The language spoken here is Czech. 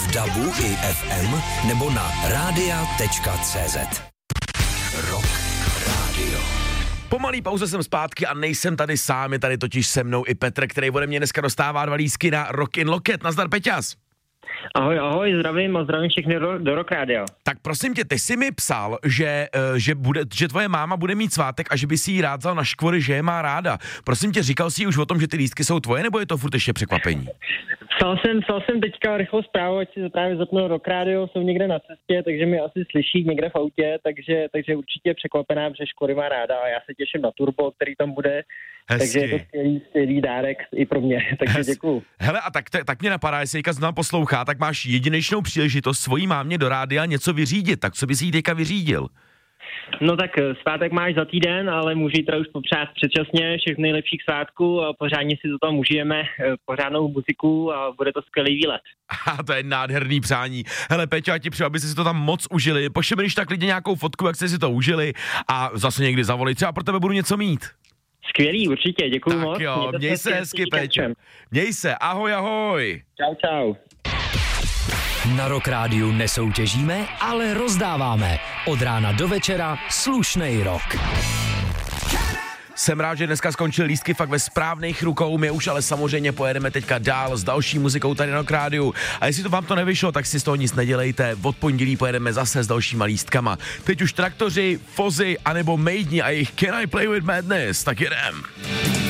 DABu i FM nebo na radia.cz. Rock Radio. Po malý pauze jsem zpátky a nejsem tady sám, je tady totiž se mnou i Petr, který ode mě dneska dostává 2 lístky na Rock in Loket. Nazdar, Peťas. Ahoj, zdravím a zdravím všechny do Rock Radio. Tak prosím tě, ty jsi mi psal, že tvoje máma bude mít svátek a že by si jí rád vzal na škvory, že je má ráda. Prosím tě, říkal jsi už o tom, že ty lístky jsou tvoje, nebo je to furt ještě překvapení? Psal jsem teďka rychlou zprávu, ať si právě zapnu Rock Radio, jsou někde na cestě, takže mi asi slyší někde v autě, takže určitě překvapená, protože školy má ráda a já se těším na turbo, který tam bude. Hezky. Takže je to skvělý dárek i pro mě, takže děkuju. Hele, a tak mě napadá, jestli Jika znovu poslouchá, tak máš jedinečnou příležitost svojí mámě do rádia něco vyřídit, tak co bys jí teďka vyřídil? No tak svátek máš za týden, ale můžu jí teda už popřát předčasně všech nejlepších svátků a pořádně si to tam užijeme, pořádnou muziku a bude to skvělý výlet. A to je nádherný přání. Hele, Peťo, a ti přeju, abyste si to tam moc užili. Pošli mi tak klidně nějakou fotku, jak jste si to užili a zase někdy zavolej, třeba pro tebe budu něco mít. Skvělý, určitě, děkuju moc. Tak jo, měj se hezky, Peťo. Měj se, ahoj. Čau. Na Rock Rádiu nesoutěžíme, ale rozdáváme. Od rána do večera slušnej rock. Jsem rád, že dneska skončil lístky fakt ve správných rukou, my už ale samozřejmě pojedeme teďka dál s další muzikou tady na Rock Rádiu. A jestli to vám to nevyšlo, tak si z toho nic nedělejte, od pondělí pojedeme zase s dalšíma lístkama. Teď už Traktoři, Fozy anebo Maidni a jejich Can I Play With Madness, tak jedem.